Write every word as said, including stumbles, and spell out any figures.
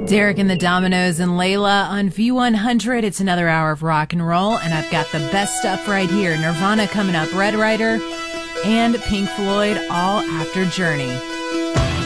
Derek and the Dominoes and Layla on V one hundred. It's another hour of rock and roll, and I've got the best stuff right here. Nirvana coming up, Red Rider, and Pink Floyd, all after Journey.